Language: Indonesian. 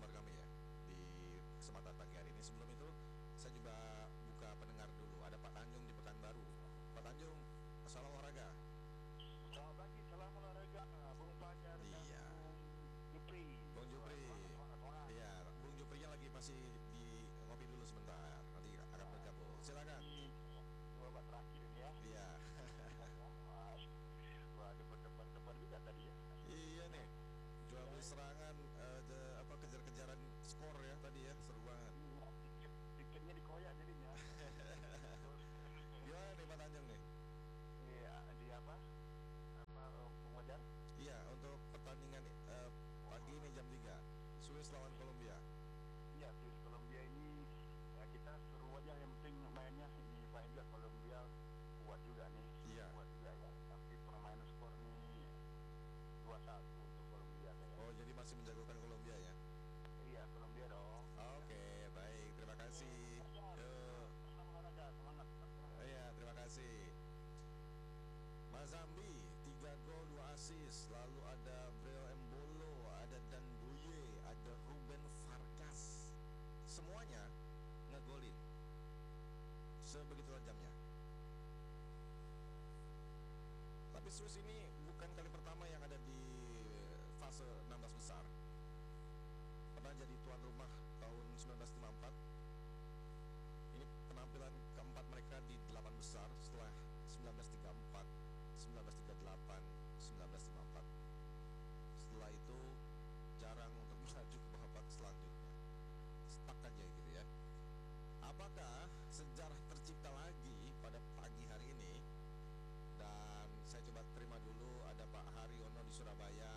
narasumber kami ya di kesempatan pagi hari ini. Sebelum itu saya juga buka pendengar dulu. Ada Pak Tanjung di Pekanbaru. Pak Tanjung, salam olahraga. Selamat pagi, salam olahraga, Bung Fajar dan Iya. Bung Jupri. Bung Jupri. Semangat. Iya, Bung Juprinya lagi masih di ngopi dulu sebentar. Nanti akan bergabung. Silakan. Ini babak terakhir ini ya. Iya. Wah, ada berdebar-debar juga tadi ya. Iya nih. Jual beli serangan, kejar-kejaran skor ya tadi ya, seru banget. Tiketnya dikoyak jadinya. Gimana nih Pak Tanjung nih? Iya, di apa? Bung Fajar? Iya, untuk pertandingan pagi ini jam 3 Swiss lawan Kolombia. Iya, Swiss Kolombia ini ya kita seru aja, yang penting mainnya ini main juga. Kolombia kuat juga nih. Iya. Kuat juga ya. Tapi permainan skor nih 2-1 untuk Kolombia kayaknya. Oh, jadi masih menjagokan Kolombia ya? Iya, Kolombia dong. Oke, baik, terima kasih. Yuk. Selamat olahraga, semangat. Iya, terima kasih. Mas Zambi 3 gol 2 assist. Lalu ada Breo Embolo, ada Danduye, ada Ruben Vargas. Semuanya ngegolin. Sebegitu tajamnya. Tapi Swiss ini bukan kali pertama yang ada di fase 16 besar. Pernah jadi tuan rumah tahun 1954. Ini penampilan keempat mereka di 8 besar setelah 1934, 1938, 1954. Setelah itu jarang untuk maju ke babak selanjutnya. Stuck aja gitu ya. Apakah sejarah tercipta lagi pada pagi hari ini? Dan saya coba terima dulu, ada Pak Haryono di Surabaya.